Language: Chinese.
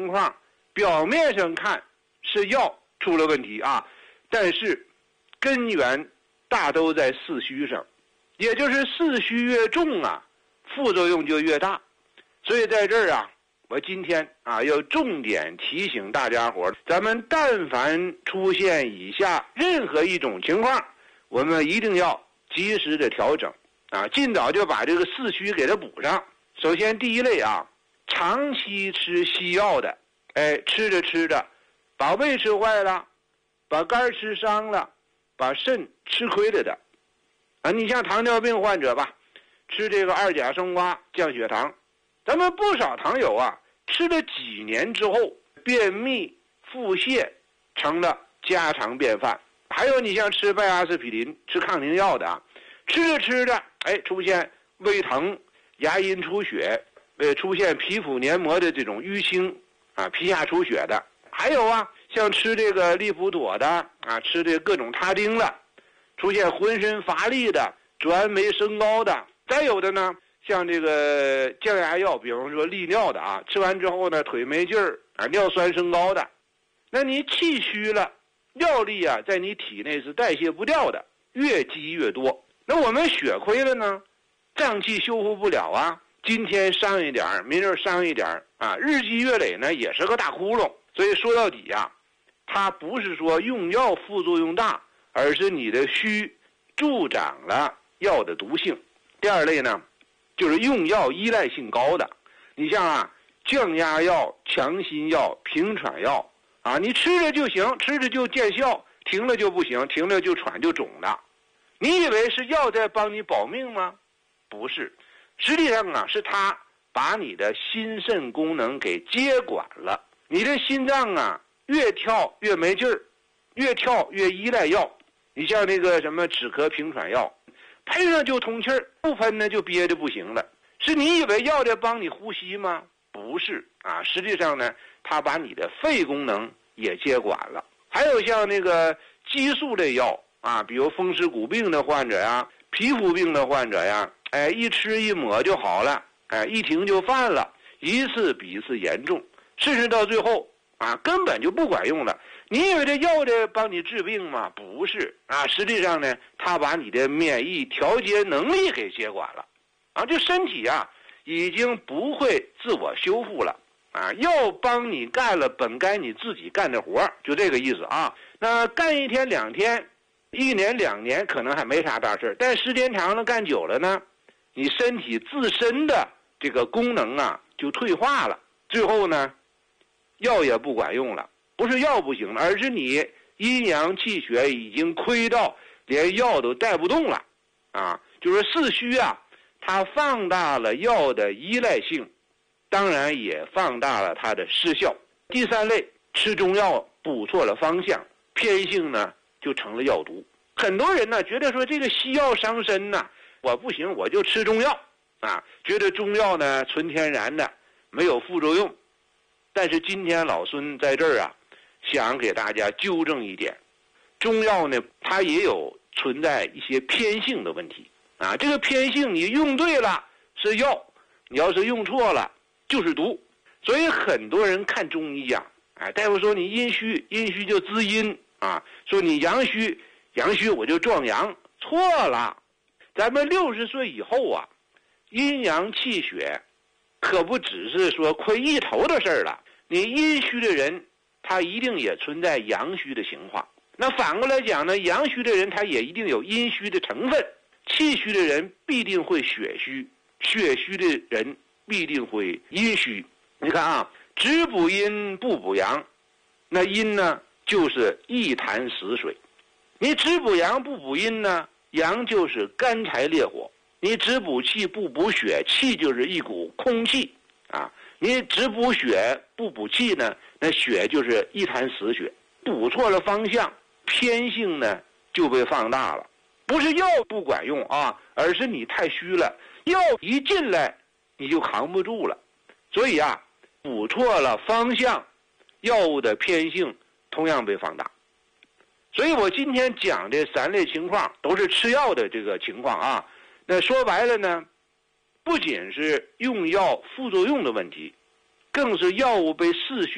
况，表面上看是药出了问题啊，但是根源大都在四虚上，也就是四虚越重啊，副作用就越大。所以在这儿啊，我今天啊要重点提醒大家伙，咱们但凡出现以下任何一种情况，我们一定要及时的调整啊，尽早就把这个四虚给它补上。首先第一类啊，长期吃西药的，吃着吃着把胃吃坏了，把肝吃伤了，把肾吃亏了的啊。你像糖尿病患者吧，吃这个2甲双胍降血糖，咱们不少糖友啊，吃了几年之后，便秘腹泻成了家常便饭。还有你像吃拜阿司匹林、吃抗凝药的啊，吃着吃着，出现胃疼、牙龈出血，出现皮肤黏膜的这种淤青啊，皮下出血的。还有啊，像吃这个利普妥的啊，吃这各种他汀了，出现浑身乏力的、转酶升高的。再有的呢，像这个降压药，比方说利尿的啊，吃完之后呢，腿没劲儿啊，尿酸升高的。那你气虚了，药力啊在你体内是代谢不掉的，越积越多。那我们血亏了呢，脏器修复不了啊，今天伤一点，明儿伤一点啊，日积月累呢也是个大窟窿。所以说到底啊，它不是说用药副作用大，而是你的虚助长了药的毒性。第二类呢，就是用药依赖性高的，你像啊降压药、强心药、平喘药啊，你吃着就行，吃着就见效，停了就不行，停了就喘就肿了。你以为是药在帮你保命吗？不是，实际上啊是它把你的心肾功能给接管了。你的心脏啊越跳越没劲儿，越跳越依赖药。你像那个什么止咳平喘药，喷上就通气儿，不喷呢就憋得不行了。是你以为药在帮你呼吸吗？不是啊，实际上呢，它把你的肺功能也接管了。还有像那个激素类药啊，比如风湿骨病的患者呀、皮肤病的患者呀，一吃一抹就好了，一停就犯了，一次比一次严重，甚至到最后啊根本就不管用了。你以为这药在帮你治病吗？不是啊，实际上呢，它把你的免疫调节能力给接管了啊，这身体啊已经不会自我修复了啊，药帮你干了本该你自己干的活，就这个意思啊。那干1天2天1年2年可能还没啥大事，但时间长了干久了呢，你身体自身的这个功能啊就退化了，最后呢药也不管用了。不是药不行了，而是你阴阳气血已经亏到连药都带不动了啊！就是四虚啊，它放大了药的依赖性，当然也放大了它的失效。第三类，吃中药补错了方向，偏性呢就成了药毒。很多人呢觉得说这个西药伤身呢，我不行我就吃中药啊，觉得中药呢纯天然的没有副作用。但是今天老孙在这儿啊，想给大家纠正一点，中药呢它也有存在一些偏性的问题啊，这个偏性你用对了是药，你要是用错了就是毒。所以很多人看中医啊，大夫说你阴虚，阴虚就滋阴啊，说你阳虚，阳虚我就壮阳，错了。咱们60岁以后啊，阴阳气血可不只是说亏一头的事儿了，你阴虚的人他一定也存在阳虚的情况。那反过来讲呢，阳虚的人他也一定有阴虚的成分，气虚的人必定会血虚，血虚的人必定会阴虚。你看啊，只补阴不补阳，那阴呢就是一潭死水。你只补阳不补阴呢，阳就是干柴烈火。你只补气不补血，气就是一股空气啊。你只补血不补气呢，那血就是一潭死血。补错了方向，偏性呢就被放大了。不是药不管用啊，而是你太虚了，药一进来你就扛不住了。所以啊，补错了方向，药物的偏性同样被放大。所以我今天讲这3类情况都是吃药的这个情况啊。那说白了呢，不仅是用药副作用的问题，更是药物被视虚